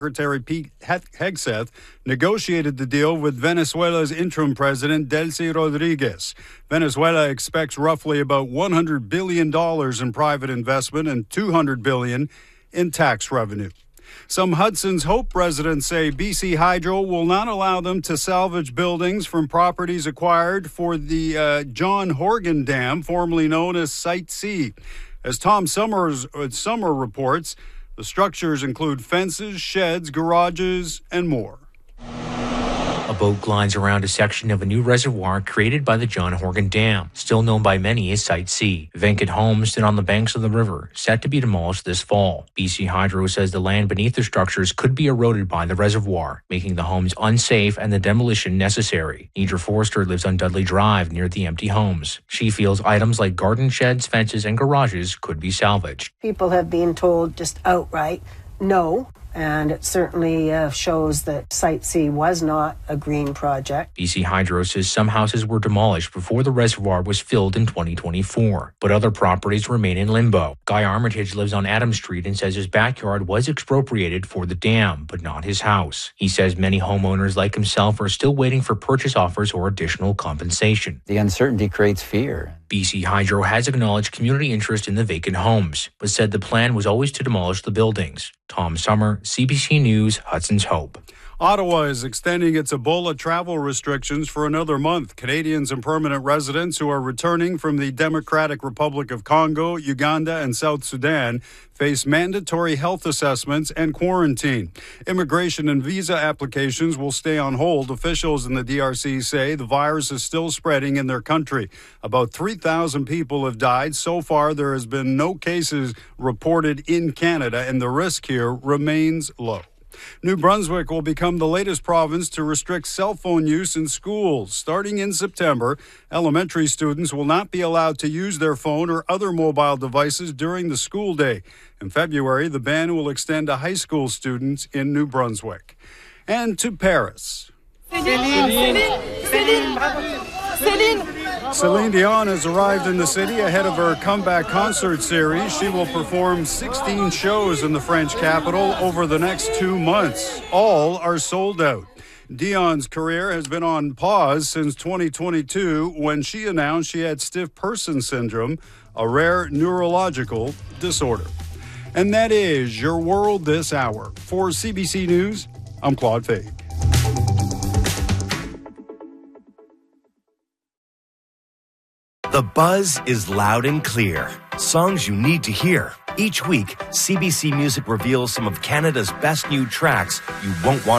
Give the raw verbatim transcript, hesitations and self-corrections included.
Secretary Pete Hegseth negotiated the deal with Venezuela's interim president, Delcy Rodriguez. Venezuela expects roughly about one hundred billion dollars in private investment and two hundred billion dollars in tax revenue. Some Hudson's Hope residents say B C Hydro will not allow them to salvage buildings from properties acquired for the uh, John Horgan Dam, formerly known as Site C. As Tom Summers, uh, Summer reports, the structures include fences, sheds, garages, and more. A boat glides around a section of a new reservoir created by the John Horgan Dam, still known by many as Site C. Vacant homes sit on the banks of the river, set to be demolished this fall. B C Hydro says the land beneath the structures could be eroded by the reservoir, making the homes unsafe and the demolition necessary. Nidra Forster lives on Dudley Drive near the empty homes. She feels items like garden sheds, fences, and garages could be salvaged. People have been told just outright no. And it certainly uh, shows that Site C was not a green project. B C Hydro says some houses were demolished before the reservoir was filled in twenty twenty-four, but other properties remain in limbo. Guy Armitage lives on Adams Street and says his backyard was expropriated for the dam, but not his house. He says many homeowners like himself are still waiting for purchase offers or additional compensation. The uncertainty creates fear. B C Hydro has acknowledged community interest in the vacant homes, but said the plan was always to demolish the buildings. Tom Summer, C B C News, Hudson's Hope. Ottawa is extending its Ebola travel restrictions for another month. Canadians and permanent residents who are returning from the Democratic Republic of Congo, Uganda, and South Sudan face mandatory health assessments and quarantine. Immigration and visa applications will stay on hold. Officials in the D R C say the virus is still spreading in their country. About three thousand people have died. So far, there has been no cases reported in Canada, and the risk here remains low. New Brunswick will become the latest province to restrict cell phone use in schools. Starting in September, elementary students will not be allowed to use their phone or other mobile devices during the school day. In February, the ban will extend to high school students in New Brunswick. And to Paris. Celine, Celine, Celine, Celine. Celine Dion has arrived in the city ahead of her comeback concert series. She will perform sixteen shows in the French capital over the next two months. All are sold out. Dion's career has been on pause since twenty twenty-two when she announced she had stiff person syndrome, a rare neurological disorder. And that is your world this hour. For C B C News, I'm Claude Fade. The buzz is loud and clear. Songs you need to hear. Each week, C B C Music reveals some of Canada's best new tracks you won't want